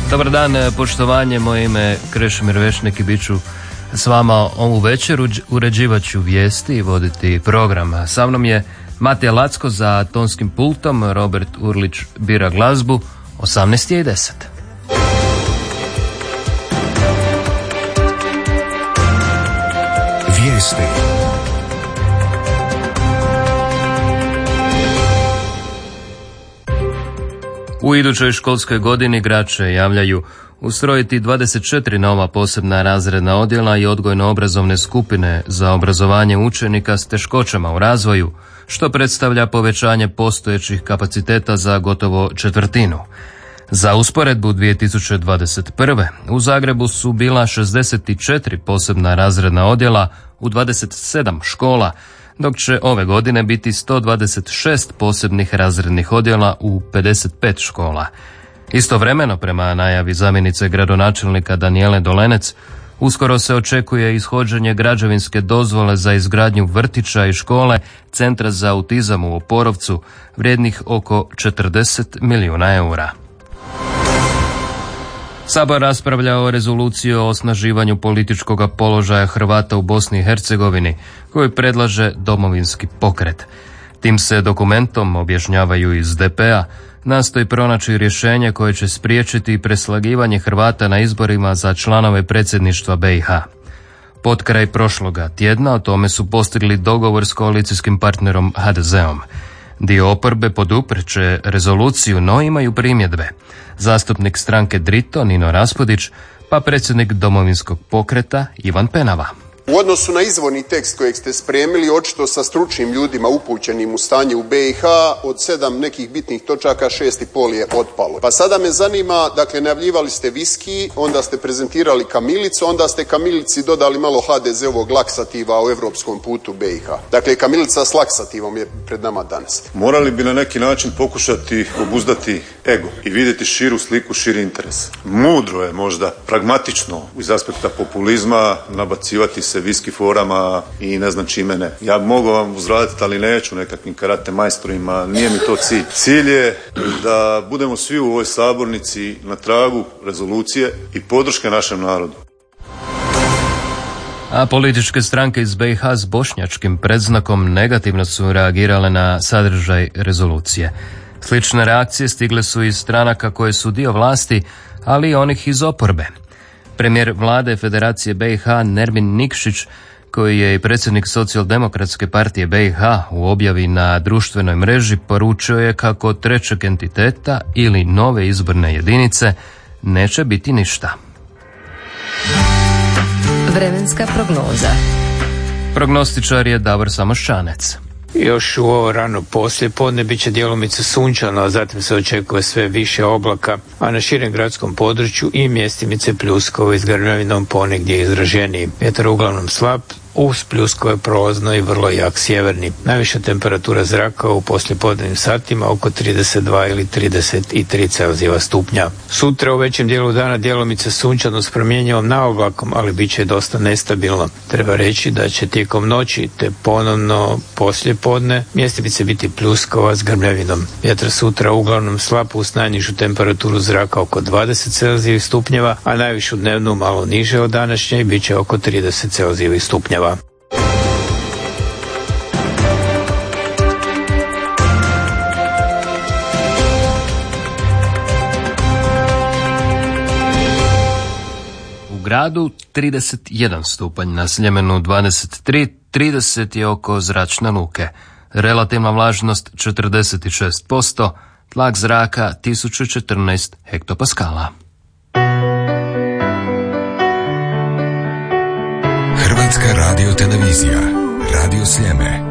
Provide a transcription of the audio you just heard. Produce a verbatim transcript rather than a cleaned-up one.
Dobar dan, poštovanje, moje ime je Krešimir Vešnik i bit ću s vama ovu večer, uređivat ću vijesti i voditi program. Sa mnom je Matija Lacko za tonskim pultom, Robert Urlić bira glazbu, osamnaest je i deset. Vijesti. U idućoj školskoj godini Grače javljaju ustrojiti dvadeset četiri nova posebna razredna odjela i odgojno-obrazovne skupine za obrazovanje učenika s teškoćama u razvoju, što predstavlja povećanje postojećih kapaciteta za gotovo četvrtinu. Za usporedbu dvije tisuće dvadeset prve. u Zagrebu su bila šezdeset četiri posebna razredna odjela u dvadeset sedam škola, dok će ove godine biti sto dvadeset šest posebnih razrednih odjela u pedeset pet škola. Istovremeno, prema najavi zamjenice gradonačelnika Danijele Dolenec, uskoro se očekuje ishođenje građevinske dozvole za izgradnju vrtića i škole Centra za autizam u Oporovcu, vrijednih oko četrdeset milijuna eura. Sabor raspravlja o rezoluciji o osnaživanju političkog položaja Hrvata u Bosni i Hercegovini, koju predlaže Domovinski pokret. Tim se dokumentom, objašnjavaju iz D P-a, nastoji pronaći rješenje koje će spriječiti preslagivanje Hrvata na izborima za članove predsjedništva B i H. Potkraj prošloga tjedna o tome su postigli dogovor s koalicijskim partnerom H D Z-om. Dio oporbe podupreće rezoluciju, no imaju primjedbe. Zastupnik stranke Drito, Nino Raspudić, pa predsjednik Domovinskog pokreta, Ivan Penava. U odnosu na izvorni tekst kojeg ste spremili, očito sa stručnim ljudima upućenim u stanje u B i H, od sedam nekih bitnih točaka, šest i pol je otpalo. Pa sada me zanima, dakle, najavljivali ste viski, onda ste prezentirali kamilicu, onda ste kamilici dodali malo H D Z-ovog laksativa o evropskom putu B i H. Dakle, kamilica s laksativom je pred nama danas. Morali bi na neki način pokušati obuzdati ego i vidjeti širu sliku, širi interes. Mudro je možda, pragmatično, iz aspekta populizma, nabacivati se viski forama i ne znam čime ne. Ja mogu vam uzvratiti, ali neću nekakvim karate majstorima, nije mi to cilj. Cilj je da budemo svi u ovoj sabornici na tragu rezolucije i podrške našem narodu. A političke stranke iz B i H s bošnjačkim predznakom negativno su reagirale na sadržaj rezolucije. Slične reakcije stigle su iz stranaka koje su dio vlasti, ali i onih iz oporbe. Premijer vlade Federacije B i H Nermin Nikšić, koji je i predsjednik Socijaldemokratske partije B i H, u objavi na društvenoj mreži poručio je kako trećeg entiteta ili nove izborne jedinice neće biti ništa. Vremenska prognoza. Prognostičar je Davor Samoščanec. Još u ovo rano poslije podne bit će djelomice sunčano, a zatim se očekuje sve više oblaka, a na širem gradskom području i mjestimice pljuskove s grmljavinom, ponegdje izraženiji. Vjetar uglavnom slab, uz pljuskove prolazno i vrlo jak sjeverni. Najviša temperatura zraka u poslijepodnevnim satima oko trideset dva ili trideset tri Celzijeva stupnja. Sutra u većem dijelu dana djelomice sunčano s promjenjivom naoblakom, ali bit će dosta nestabilno. Treba reći da će tijekom noći te ponovno poslijepodne mjestimice biti pljuskova s grmljavinom. Vjetar sutra uglavnom slab uz najnižu temperaturu zraka oko dvadeset Celzijevih stupnjeva, a najvišu dnevnu malo niže od današnje i bit će oko trideset Celzijevih stupnjeva. U gradu trideset jedan stupanj, na Sljemenu dvadeset tri, trideset je oko zračne luke. Relativna vlažnost četrdeset šest posto, tlak zraka tisuću četrnaest hektopaskala. Hrvatska radio televizija, Radio Sljeme.